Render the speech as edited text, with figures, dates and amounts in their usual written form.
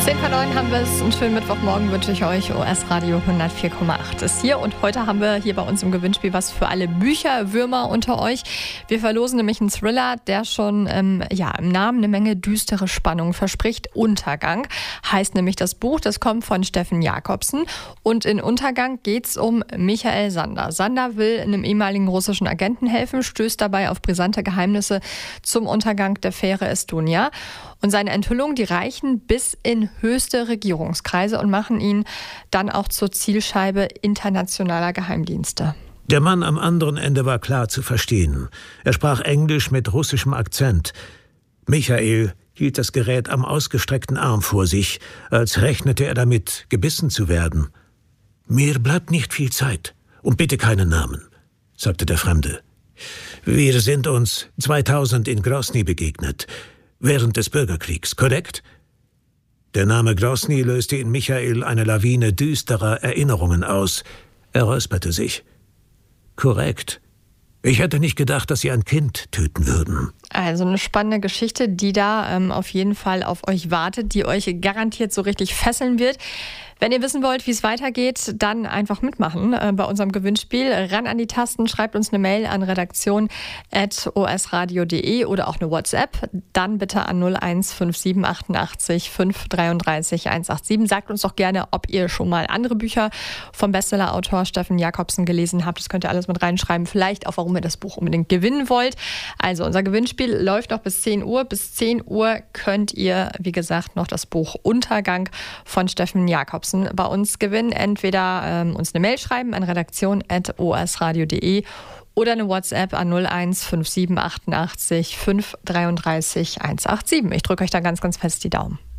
10:09 haben wir es. Einen schönen Mittwochmorgen wünsche ich euch. OS Radio 104,8 ist hier. Und heute haben wir hier bei uns im Gewinnspiel was für alle Bücherwürmer unter euch. Wir verlosen nämlich einen Thriller, der schon im Namen eine Menge düstere Spannung verspricht. Untergang heißt nämlich das Buch. Das kommt von Steffen Jacobsen. Und in Untergang geht es um Michael Sander. Sander will einem ehemaligen russischen Agenten helfen, stößt dabei auf brisante Geheimnisse zum Untergang der Fähre Estonia. Und seine Enthüllungen, die reichen bis in höchste Regierungskreise und machen ihn dann auch zur Zielscheibe internationaler Geheimdienste. Der Mann am anderen Ende war klar zu verstehen. Er sprach Englisch mit russischem Akzent. Michael hielt das Gerät am ausgestreckten Arm vor sich, als rechnete er damit, gebissen zu werden. »Mir bleibt nicht viel Zeit. Und bitte keinen Namen«, sagte der Fremde. »Wir sind uns 2000 in Grosny begegnet. Während des Bürgerkriegs, korrekt?« Der Name Grosny löste in Michael eine Lawine düsterer Erinnerungen aus. Er räusperte sich. »Korrekt. Ich hätte nicht gedacht, dass Sie ein Kind töten würden.« Also eine spannende Geschichte, die da auf jeden Fall auf euch wartet, die euch garantiert so richtig fesseln wird. Wenn ihr wissen wollt, wie es weitergeht, dann einfach mitmachen bei unserem Gewinnspiel. Ran an die Tasten, schreibt uns eine Mail an redaktion@osradio.de oder auch eine WhatsApp. Dann bitte an 0157 88 533 187. Sagt uns doch gerne, ob ihr schon mal andere Bücher vom Bestsellerautor Steffen Jacobsen gelesen habt. Das könnt ihr alles mit reinschreiben. Vielleicht auch, warum ihr das Buch unbedingt gewinnen wollt. Also unser Gewinnspiel läuft noch bis 10 Uhr. Bis 10 Uhr könnt ihr, wie gesagt, noch das Buch Untergang von Steffen Jacobsen bei uns gewinnen. Entweder uns eine Mail schreiben an redaktion@osradio.de oder eine WhatsApp an 0157 88 533 187. Ich drücke euch da ganz, ganz fest die Daumen.